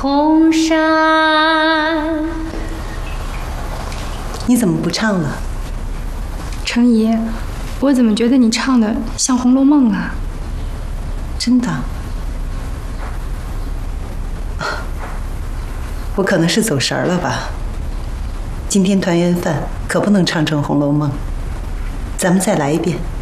红山。 你怎么不唱了？ 程姨，我怎么觉得你唱的像《红楼梦》啊？ 真的？我可能是走神儿了吧。今天团圆饭可不能唱成《红楼梦》，咱们再来一遍。